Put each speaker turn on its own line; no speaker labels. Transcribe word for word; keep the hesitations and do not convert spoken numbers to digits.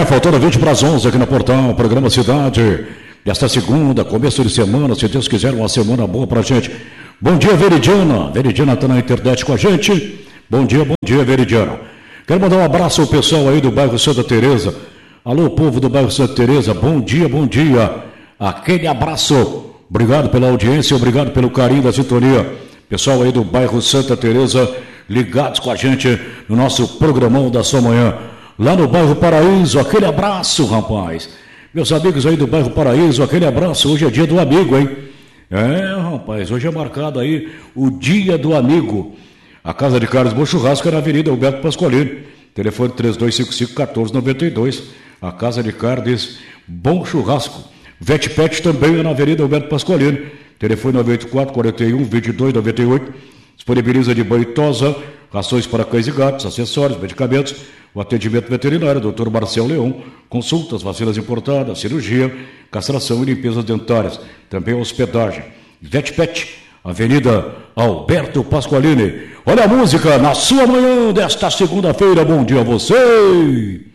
É, faltando vinte para as onze aqui no portal, programa Cidade, desta segunda, começo de semana, se Deus quiser, uma semana boa pra gente. Bom dia, Veridiana. Veridiana está na internet com a gente. Bom dia, bom dia, Veridiana. Quero mandar um abraço ao pessoal aí do bairro Santa Teresa. Alô, povo do bairro Santa Teresa, bom dia, bom dia. Aquele abraço. Obrigado pela audiência, obrigado pelo carinho da sintonia. Pessoal aí do bairro Santa Teresa, ligados com a gente no nosso programão da sua manhã. Lá no bairro Paraíso, aquele abraço, rapaz. Meus amigos aí do bairro Paraíso, aquele abraço. Hoje é dia do amigo, hein? É, rapaz, hoje é marcado aí o dia do amigo. A Casa de Carnes Bom Churrasco é na Avenida Alberto Pasqualini. Telefone três dois cinco cinco, um quatro nove dois. A Casa de Carnes Bom Churrasco. Vetpet também é na Avenida Alberto Pasqualini. Telefone nove oito quatro, quatro um, dois dois nove oito. Disponibiliza de banho e tosa, rações para cães e gatos, acessórios, medicamentos, o atendimento veterinário, doutor Marcelo Leão, consultas, vacinas importadas, cirurgia, castração e limpeza dentárias, também hospedagem. Vetpet, Avenida Alberto Pasqualini. Olha a música na sua manhã desta segunda-feira. Bom dia a você!